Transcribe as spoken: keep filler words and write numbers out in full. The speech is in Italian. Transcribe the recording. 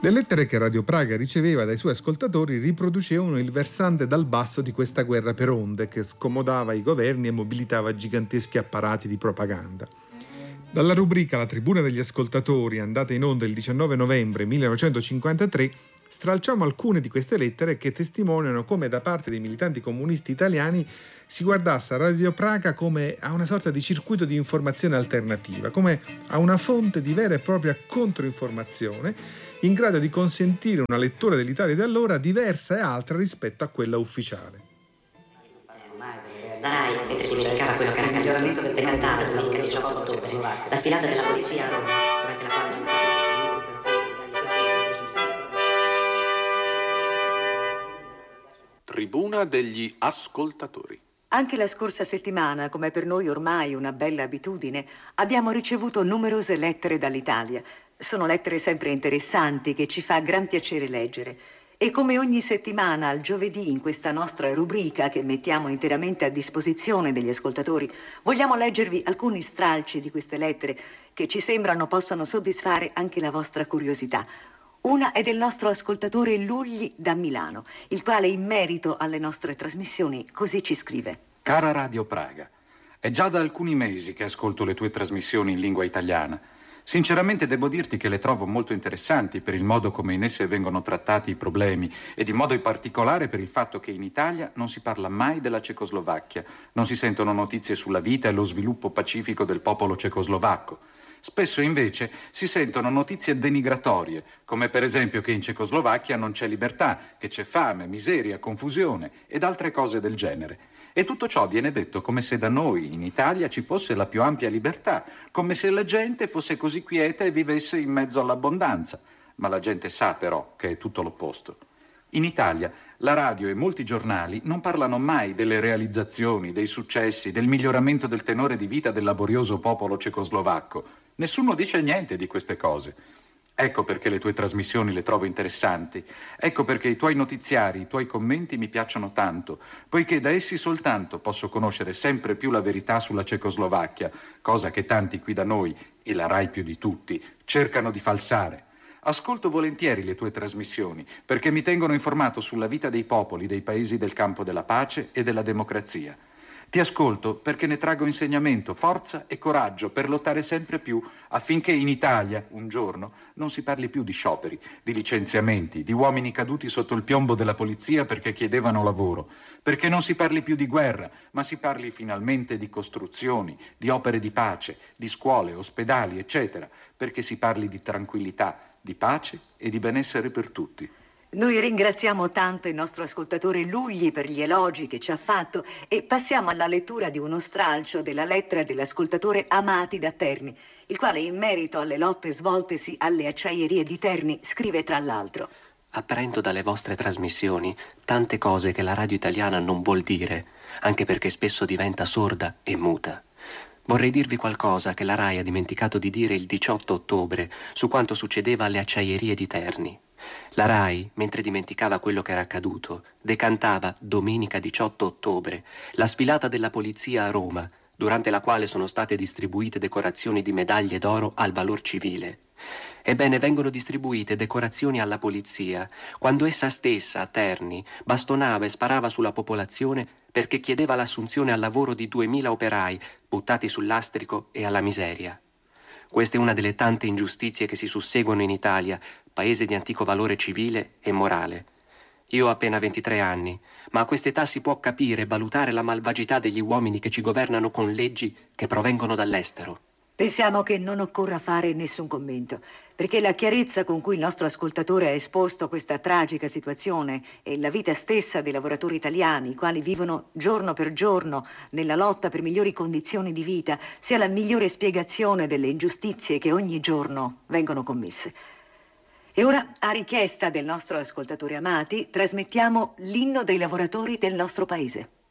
Le lettere che Radio Praga riceveva dai suoi ascoltatori riproducevano il versante dal basso di questa guerra per onde che scomodava i governi e mobilitava giganteschi apparati di propaganda. Dalla rubrica La tribuna degli ascoltatori, andata in onda il diciannove novembre millenovecentocinquantatré, stralciamo alcune di queste lettere che testimoniano come da parte dei militanti comunisti italiani si guardasse a Radio Praga come a una sorta di circuito di informazione alternativa, come a una fonte di vera e propria controinformazione in grado di consentire una lettura dell'Italia di allora diversa e altra rispetto a quella ufficiale. La RAI mette sul cercava quello che era il miglioramento del decantale domenica diciotto ottobre, la sfilata della polizia a Roma, durante la quale sono Tribuna degli ascoltatori. Anche la scorsa settimana, come per noi ormai una bella abitudine, abbiamo ricevuto numerose lettere dall'Italia. Sono lettere sempre interessanti che ci fa gran piacere leggere. E come ogni settimana, al giovedì, in questa nostra rubrica che mettiamo interamente a disposizione degli ascoltatori, vogliamo leggervi alcuni stralci di queste lettere che ci sembrano possano soddisfare anche la vostra curiosità. Una è del nostro ascoltatore Lugli da Milano, il quale in merito alle nostre trasmissioni così ci scrive. Cara Radio Praga, è già da alcuni mesi che ascolto le tue trasmissioni in lingua italiana. Sinceramente devo dirti che le trovo molto interessanti per il modo come in esse vengono trattati i problemi ed in modo in particolare per il fatto che in Italia non si parla mai della Cecoslovacchia, non si sentono notizie sulla vita e lo sviluppo pacifico del popolo cecoslovacco. Spesso invece si sentono notizie denigratorie, come per esempio che in Cecoslovacchia non c'è libertà, che c'è fame, miseria, confusione ed altre cose del genere. E tutto ciò viene detto come se da noi, in Italia, ci fosse la più ampia libertà, come se la gente fosse così quieta e vivesse in mezzo all'abbondanza. Ma la gente sa però che è tutto l'opposto. In Italia la radio e molti giornali non parlano mai delle realizzazioni, dei successi, del miglioramento del tenore di vita del laborioso popolo cecoslovacco. Nessuno dice niente di queste cose. Ecco perché le tue trasmissioni le trovo interessanti. Ecco perché i tuoi notiziari, i tuoi commenti mi piacciono tanto, poiché da essi soltanto posso conoscere sempre più la verità sulla Cecoslovacchia, cosa che tanti qui da noi, e la RAI più di tutti, cercano di falsare. Ascolto volentieri le tue trasmissioni, perché mi tengono informato sulla vita dei popoli dei paesi del campo della pace e della democrazia. Ti ascolto perché ne traggo insegnamento, forza e coraggio per lottare sempre più affinché in Italia, un giorno, non si parli più di scioperi, di licenziamenti, di uomini caduti sotto il piombo della polizia perché chiedevano lavoro, perché non si parli più di guerra, ma si parli finalmente di costruzioni, di opere di pace, di scuole, ospedali, eccetera, perché si parli di tranquillità, di pace e di benessere per tutti. Noi ringraziamo tanto il nostro ascoltatore Lugli per gli elogi che ci ha fatto e passiamo alla lettura di uno stralcio della lettera dell'ascoltatore Amati da Terni, il quale in merito alle lotte svoltesi alle acciaierie di Terni scrive tra l'altro: apprendo dalle vostre trasmissioni tante cose che la radio italiana non vuol dire, anche perché spesso diventa sorda e muta. Vorrei dirvi qualcosa che la RAI ha dimenticato di dire il diciotto ottobre su quanto succedeva alle acciaierie di Terni. La RAI, mentre dimenticava quello che era accaduto, decantava domenica diciotto ottobre la sfilata della polizia a Roma, durante la quale sono state distribuite decorazioni di medaglie d'oro al valor civile. Ebbene, vengono distribuite decorazioni alla polizia quando essa stessa, a Terni, bastonava e sparava sulla popolazione perché chiedeva l'assunzione al lavoro di duemila operai buttati sul lastrico e alla miseria. Questa è una delle tante ingiustizie che si susseguono in Italia, paese di antico valore civile e morale. Io ho appena ventitré anni, ma a quest'età si può capire e valutare la malvagità degli uomini che ci governano con leggi che provengono dall'estero. Pensiamo che non occorra fare nessun commento, perché la chiarezza con cui il nostro ascoltatore ha esposto questa tragica situazione e la vita stessa dei lavoratori italiani, i quali vivono giorno per giorno nella lotta per migliori condizioni di vita, sia la migliore spiegazione delle ingiustizie che ogni giorno vengono commesse. E ora, a richiesta del nostro ascoltatore Amati, trasmettiamo l'inno dei lavoratori del nostro paese.